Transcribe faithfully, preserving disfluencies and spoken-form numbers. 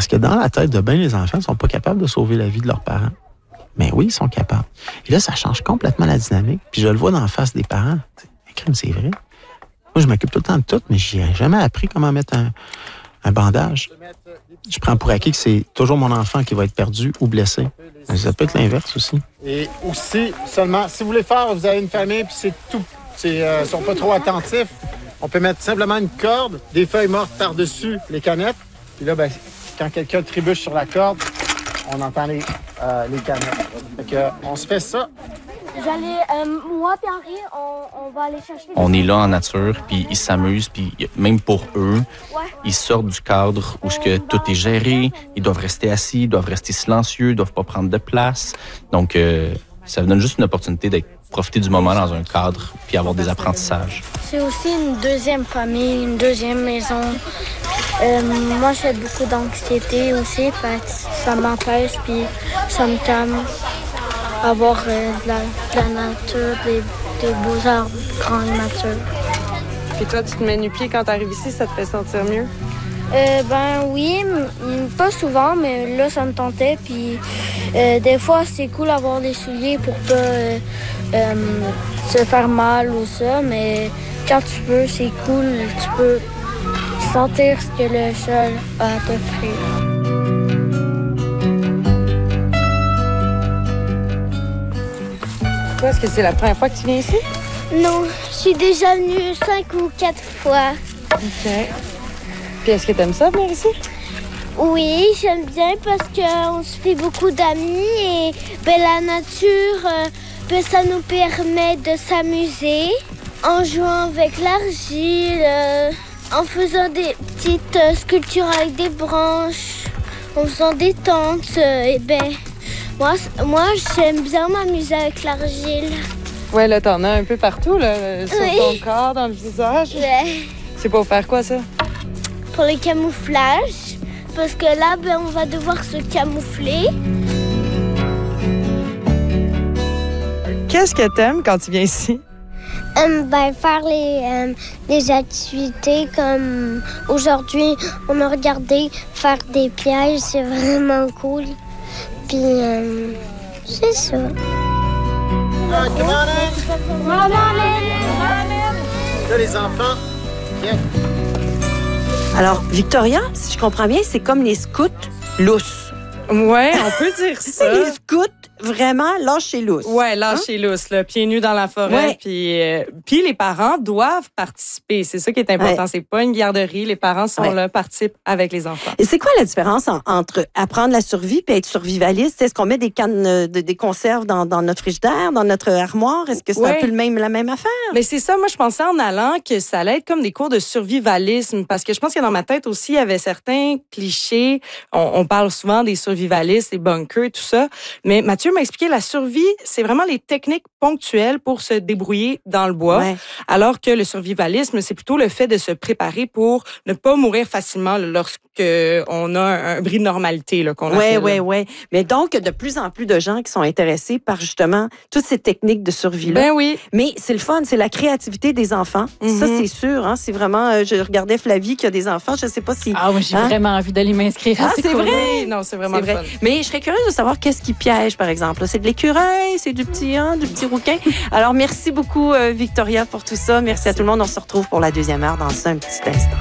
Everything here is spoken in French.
Parce que dans la tête de bien les enfants, ils ne sont pas capables de sauver la vie de leurs parents. Mais oui, ils sont capables. Et là, ça change complètement la dynamique. Puis je le vois dans la face des parents. Mais c'est vrai. Moi, je m'occupe tout le temps de tout, mais je n'ai jamais appris comment mettre un, un bandage. Je prends pour acquis que c'est toujours mon enfant qui va être perdu ou blessé. Mais ça peut être l'inverse aussi. Et aussi, seulement, si vous voulez faire, vous avez une famille, puis c'est tout. Ils euh, ne sont pas trop attentifs. On peut mettre simplement une corde, des feuilles mortes par-dessus les canettes. Puis là, ben, quand quelqu'un trébuche sur la corde, on entend les, euh, les canettes. Fait que, on se fait ça. J'allais, euh, moi et Henri, on, on va aller chercher... On est là en nature, puis ils s'amusent, puis même pour eux, ouais. Ils sortent du cadre où ce que tout est géré, ils doivent rester assis, ils doivent rester silencieux, ils doivent pas prendre de place. Donc, euh, ça vous donne juste une opportunité d'être profiter du moment dans un cadre, puis avoir des apprentissages. C'est aussi une deuxième famille, une deuxième maison. Euh, moi, j'ai beaucoup d'anxiété aussi, parce que ça m'empêche, puis ça me calme. Avoir euh, de, la, de la nature, des, des beaux arbres grands et matures. Puis toi, tu te mets nu-pied quand tu arrives ici, ça te fait sentir mieux? Euh, ben oui, m- pas souvent, mais là, ça me tentait. Puis euh, des fois, c'est cool d'avoir des souliers pour pas euh, euh, se faire mal ou ça, mais quand tu peux, c'est cool. Tu peux sentir ce que le sol a à t'offrir. Est-ce que c'est la première fois que tu viens ici? Non, je suis déjà venue cinq ou quatre fois. OK. Puis est-ce que tu aimes ça, venir ici? Oui, j'aime bien parce qu'on se fait beaucoup d'amis et ben, la nature, euh, ben, ça nous permet de s'amuser en jouant avec l'argile, euh, en faisant des petites euh, sculptures avec des branches, en faisant des tentes. Euh, et ben, moi, moi j'aime bien m'amuser avec l'argile. Ouais, là, t'en as un peu partout, là, sur oui. ton corps, dans le visage. Ouais. C'est pour faire quoi, ça? Pour le camouflage, parce que là, ben, on va devoir se camoufler. Qu'est-ce que t'aimes quand tu viens ici? Um, ben, faire les, um, les activités comme aujourd'hui, on a regardé faire des pièges, c'est vraiment cool. Puis, um, c'est ça. Uh, come on in. Come on in. Là, les enfants, viens. Alors, Victoria, si je comprends bien, c'est comme les scouts lousses. Ouais, on peut dire ça. Les scouts, vraiment, lâchez lousse. Ouais, lâcher lousse, là, pieds nus dans la forêt. Ouais. Puis, euh, puis les parents doivent participer. C'est ça qui est important. Ouais. C'est pas une garderie. Les parents sont Ouais. là, participent avec les enfants. Et c'est quoi la différence en- entre apprendre la survie et être survivaliste? Est-ce qu'on met des cannes euh, de des conserves dans, dans notre frigidaire, dans notre armoire? Est-ce que c'est Ouais. un peu le même, la même affaire? Mais c'est ça, moi, je pensais en allant que ça allait être comme des cours de survivalisme, parce que je pense que dans ma tête aussi, il y avait certains clichés. On, on parle souvent des survivalistes, des bunkers, tout ça. Mais Mathieu m'a expliqué la survie, c'est vraiment les techniques ponctuelles pour se débrouiller dans le bois, Ouais. alors que le survivalisme, c'est plutôt le fait de se préparer pour ne pas mourir facilement lorsque on a un, un bris de normalité, là, qu'on Oui, appelle. oui, oui. Mais donc, de plus en plus de gens qui sont intéressés par justement toutes ces techniques de survie-là. Ben oui. Mais c'est le fun, c'est la créativité des enfants. Mm-hmm. Ça, c'est sûr. Hein, c'est vraiment. euh, je regardais Flavie qui a des enfants. Je ne sais pas si. Ah, moi, j'ai Hein? vraiment envie d'aller m'inscrire à Ah, ces c'est cours-là. vrai? Oui, non, c'est vraiment C'est le vrai. fun. Mais je serais curieuse de savoir qu'est-ce qui piège, par exemple. C'est de l'écureuil, c'est du petit, hein, du petit rouquin. Alors, merci beaucoup, euh, Victoria, pour tout ça. Merci à tout le monde. On se retrouve pour la deuxième heure dans un petit instant.